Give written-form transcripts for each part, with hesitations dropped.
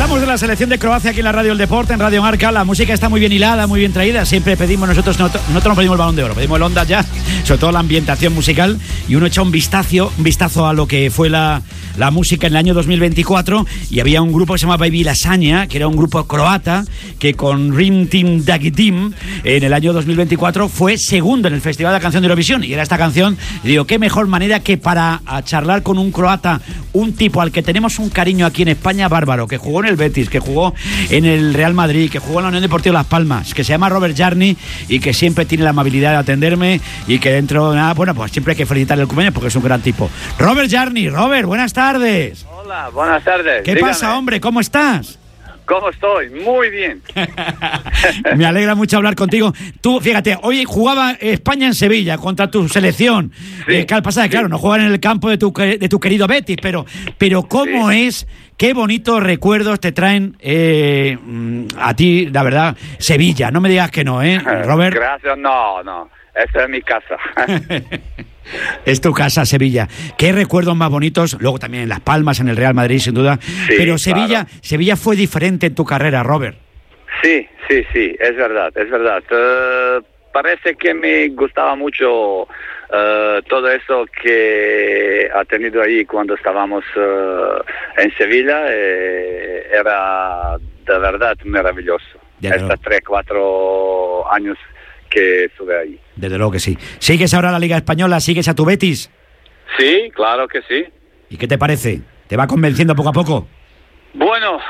Hablamos de la selección de Croacia aquí en la Radio El Deporte, en Radio Marca. La música está muy bien hilada, muy bien traída. Siempre pedimos nosotros no pedimos el Balón de Oro, pedimos el Ondas ya, sobre todo la ambientación musical. Y uno echa un vistazo a lo que fue la música en el año 2024. Y había un grupo que se llama Baby Lasagna, que era un grupo croata, que con Rim Tim Dagi Tim en el año 2024 fue segundo en el Festival de la Canción de Eurovisión. Y era esta canción, y digo, qué mejor manera que para charlar con un croata, un tipo al que tenemos un cariño aquí en España bárbaro, que jugó en el Betis, que jugó en el Real Madrid, que jugó en la Unión Deportiva Las Palmas, que se llama Robert Jarni y que siempre tiene la amabilidad de atenderme y que dentro de nada, bueno, pues siempre hay que felicitarle el cumpleaños porque es un gran tipo. Robert Jarni, Robert, buenas tardes. Hola, buenas tardes. ¿Qué pasa, hombre? ¿Cómo estás? ¿Cómo estoy? Muy bien. Me alegra mucho hablar contigo. Tú, fíjate, hoy jugaba España en Sevilla contra tu selección. Sí, ¿Qué pasa? Claro, no juegan en el campo de tu querido Betis, pero ¿cómo es? Qué bonitos recuerdos te traen a ti, la verdad, Sevilla. No me digas que no, Robert. Gracias, no. Esta es mi casa. Es tu casa, Sevilla. ¿Qué recuerdos más bonitos? Luego también en Las Palmas, en el Real Madrid, sin duda. Sí, pero Sevilla, claro. Sevilla fue diferente en tu carrera, Robert. Sí, es verdad. Parece que me gustaba mucho todo eso que ha tenido ahí cuando estábamos en Sevilla. Era de verdad maravilloso. Estos 3-4 años que estuve ahí. Desde luego que sí. ¿Sigues ahora la Liga Española? ¿Sigues a tu Betis? Sí, claro que sí. ¿Y qué te parece? ¿Te va convenciendo poco a poco? Bueno,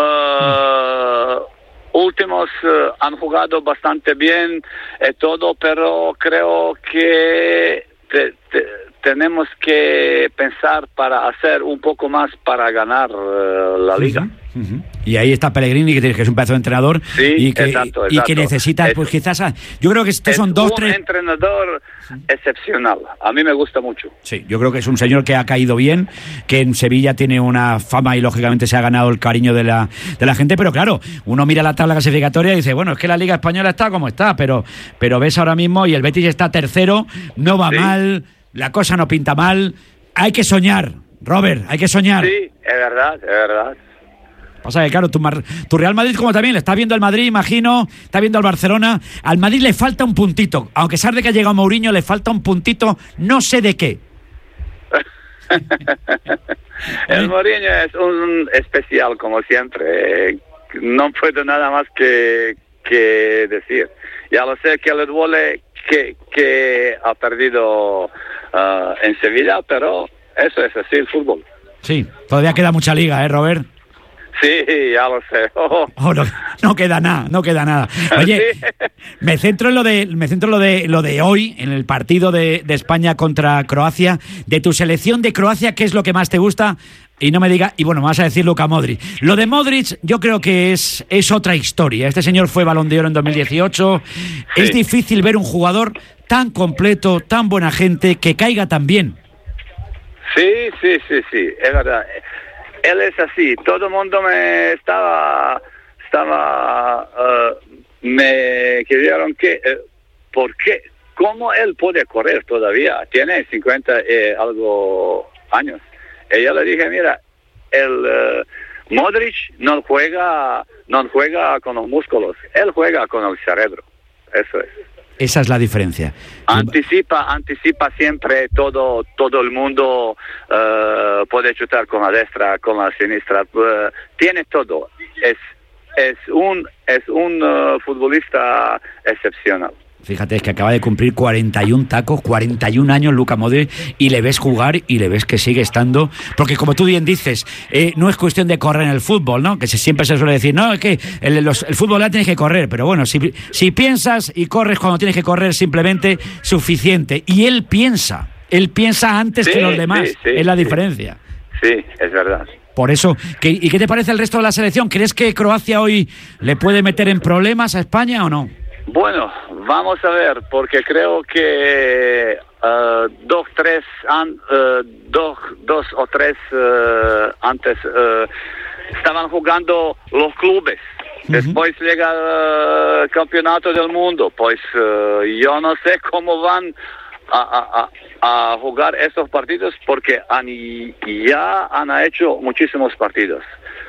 últimos han jugado bastante bien todo, pero creo que tenemos que pensar para hacer un poco más para ganar la Liga. Uh-huh. Y ahí está Pellegrini, que es un pedazo de entrenador, sí, y que necesita, pues quizás, yo creo que estos son dos, tres... un entrenador excepcional, a mí me gusta mucho. Sí, yo creo que es un señor que ha caído bien, que en Sevilla tiene una fama y lógicamente se ha ganado el cariño de la gente, pero claro, uno mira la tabla clasificatoria y dice, bueno, es que la Liga Española está como está, pero ves ahora mismo y el Betis está tercero, no va mal, la cosa no pinta mal, hay que soñar, Robert, hay que soñar. Sí, es verdad. Pasa que claro, tu Real Madrid, como también le está viendo al Madrid, imagino, está viendo al Barcelona. Al Madrid le falta un puntito, aunque sabe que ha llegado Mourinho, le falta un puntito, no sé de qué. El Mourinho es un especial, como siempre. No puedo nada más que decir. Ya lo sé que le duele que ha perdido en Sevilla, pero eso es así el fútbol. Sí, todavía queda mucha liga, Robert. Sí, ya lo sé. No queda nada. Oye, sí. me centro en lo de hoy, en el partido de España contra Croacia, de tu selección de Croacia, ¿qué es lo que más te gusta? Y no me diga, y bueno, me vas a decir Luka Modric. Lo de Modric yo creo que es otra historia. Este señor fue Balón de Oro en 2018. Sí. Es difícil ver un jugador tan completo, tan buena gente, que caiga tan bien. Sí, es verdad. Él es así, todo el mundo me me querían que, ¿por qué? ¿Cómo él puede correr todavía? Tiene 50 algo años. Y yo le dije, mira, el Modric no juega con los músculos, él juega con el cerebro, eso es. Esa es la diferencia. Anticipa siempre todo el mundo, puede chutar con la destra, con la siniestra, tiene todo. Es un futbolista excepcional. Fíjate, es que acaba de cumplir 41 tacos, 41 años Luka Modric, y le ves jugar y le ves que sigue estando, porque como tú bien dices, no es cuestión de correr en el fútbol, ¿no? Que siempre se suele decir, no, es que el fútbol ya tienes que correr, pero bueno, si piensas y corres cuando tienes que correr, simplemente suficiente. Y él piensa antes que los demás, es la diferencia. Sí, es verdad. Por eso, ¿y qué te parece el resto de la selección? ¿Crees que Croacia hoy le puede meter en problemas a España o no? Bueno, vamos a ver, porque creo que dos o tres antes estaban jugando los clubes. Después llega el campeonato del mundo. Pues yo no sé cómo van a jugar estos partidos, porque ya han hecho muchísimos partidos.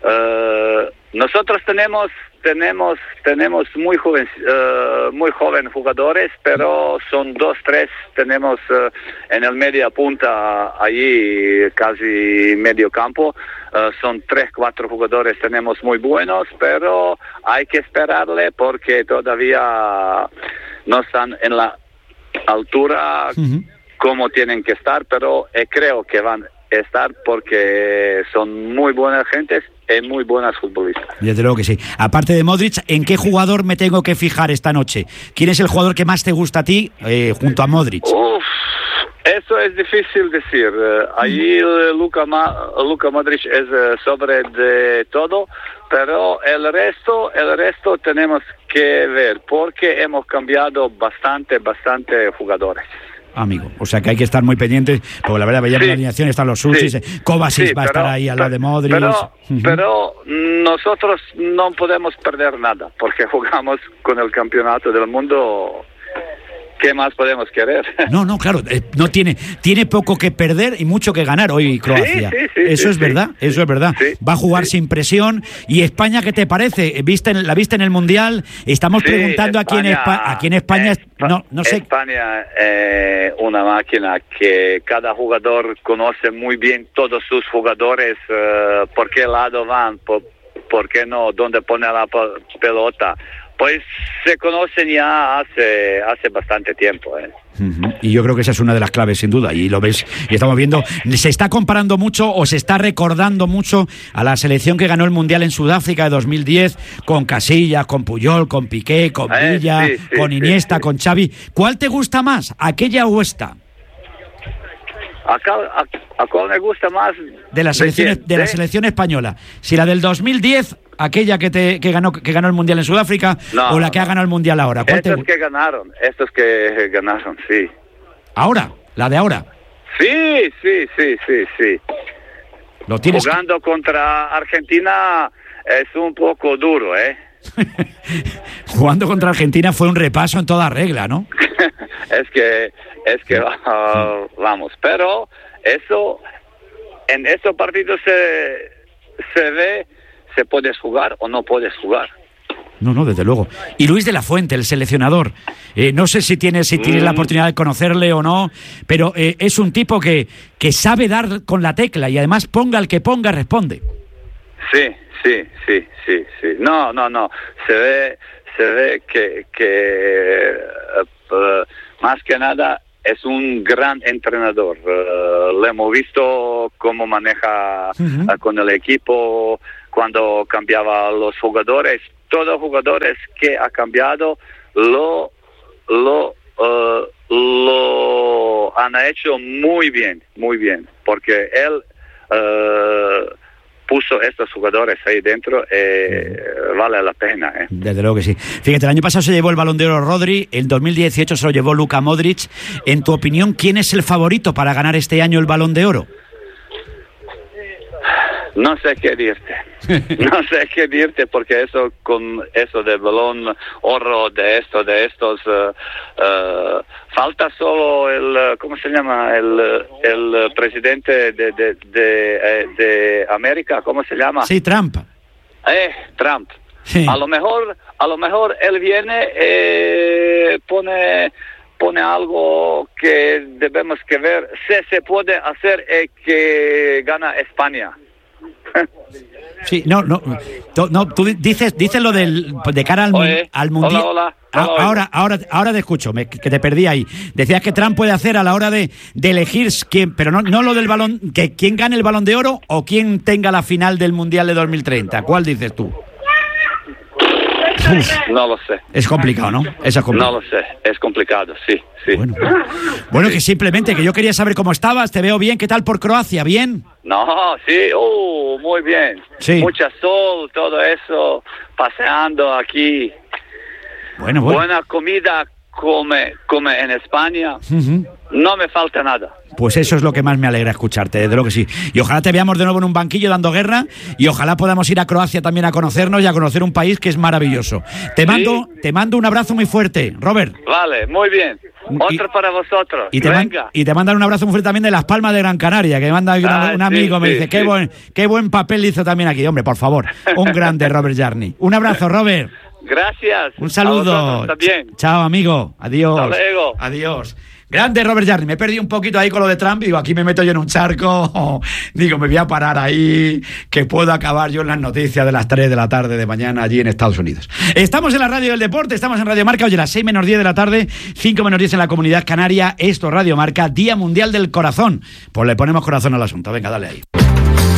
Nosotros tenemos muy joven jugadores, pero son 2, 3, tenemos en el media punta, allí casi medio campo, son 3, 4 jugadores, tenemos muy buenos, pero hay que esperarle porque todavía no están en la altura como tienen que estar, pero creo que van a estar porque son muy buenas gentes y muy buenas futbolistas. Desde luego que sí. Aparte de Modric, ¿en qué jugador me tengo que fijar esta noche? ¿Quién es el jugador que más te gusta a ti junto a Modric? Eso es difícil decir. Allí Luka Modric es sobre de todo, pero el resto tenemos que ver porque hemos cambiado bastante jugadores. Amigo, o sea que hay que estar muy pendientes, porque la verdad veía en la alineación están los Susis, Kovacic va a estar ahí al lado de Modric. Pero nosotros no podemos perder nada, porque jugamos con el campeonato del mundo. ¿Qué más podemos querer? No, claro, no tiene poco que perder y mucho que ganar hoy Croacia. Eso es verdad. Sí, va a jugar sin presión. ¿Y España qué te parece? ¿La viste en el Mundial? Estamos preguntando aquí en España. No sé. España es una máquina que cada jugador conoce muy bien todos sus jugadores, por qué lado van, por qué no, dónde pone la pelota. Pues se conocen ya hace bastante tiempo. Y yo creo que esa es una de las claves, sin duda. Y lo ves, y estamos viendo, se está comparando mucho o se está recordando mucho a la selección que ganó el Mundial en Sudáfrica de 2010, con Casillas, con Puyol, con Piqué, con Villa, con Iniesta, con Xavi. ¿Cuál te gusta más, aquella o esta? ¿A cuál me gusta más? De la selección española. Si la del 2010, aquella que ganó el Mundial en Sudáfrica, o la que ha ganado el Mundial ahora. Estos que ganaron, sí. ¿Ahora? ¿La de ahora? Sí. ¿Lo tienes? Jugando contra Argentina es un poco duro, Jugando contra Argentina fue un repaso en toda regla, ¿no? es que vamos, pero en esos partidos se ve, se puedes jugar o no puedes jugar. No, desde luego. Y Luis de la Fuente, el seleccionador, no sé si tienes la oportunidad de conocerle o no, pero es un tipo que sabe dar con la tecla y además ponga el que ponga, responde. Sí. No. Se ve que más que nada es un gran entrenador. Le hemos visto cómo maneja con el equipo, cuando cambiaba los jugadores. Todos los jugadores que ha cambiado lo han hecho muy bien, porque él puso estos jugadores ahí dentro, vale la pena. Desde luego que sí. Fíjate, el año pasado se llevó el Balón de Oro Rodri, el 2018 se lo llevó Luka Modric. En tu opinión, ¿quién es el favorito para ganar este año el Balón de Oro? No sé qué decirte, porque eso con eso del Balón Oro, de estos, falta solo el, ¿cómo se llama? El presidente de América, ¿cómo se llama? Sí, Trump. Trump. Sí. A lo mejor él viene, pone algo que debemos que ver. Se puede hacer que gana España. Sí, no, tú dices lo de cara al Mundial. Hola. Ahora te escucho, que te perdí ahí. Decías que Trump puede hacer a la hora de elegir quién, pero no lo del balón, que quién gane el Balón de Oro o quién tenga la final del Mundial de 2030. ¿Cuál dices tú? No lo sé. Es complicado, ¿no? Eso es complicado. No lo sé, es complicado, sí. Bueno, que simplemente que yo quería saber cómo estabas, te veo bien, ¿qué tal por Croacia? ¿Bien? No, sí, muy bien. Sí. Mucha sol, todo eso, paseando aquí. Bueno. Buena comida como en España, no me falta nada. Pues eso es lo que más me alegra escucharte, desde luego que sí. Y ojalá te veamos de nuevo en un banquillo dando guerra y ojalá podamos ir a Croacia también a conocernos y a conocer un país que es maravilloso. Te mando un abrazo muy fuerte, Robert. Vale, muy bien. Otro para vosotros. Y te mandan un abrazo muy fuerte también de Las Palmas de Gran Canaria, que me manda un amigo, me dice, qué buen papel hizo también aquí. Hombre, por favor, un grande Robert Jarni. Un abrazo, Robert. Gracias. Un saludo. Chao, amigo. Adiós. Hasta luego. Adiós. Grande Robert Jarni. Me he perdido un poquito ahí con lo de Trump. Digo, aquí me meto yo en un charco. Digo, me voy a parar ahí, que puedo acabar yo en las noticias de las 3 de la tarde de mañana allí en Estados Unidos. Estamos en la radio del deporte, estamos en Radio Marca. Oye, las 6 menos 10 de la tarde, 5 menos 10 en la Comunidad Canaria. Esto, Radio Marca, Día Mundial del Corazón. Pues le ponemos corazón al asunto. Venga, dale ahí.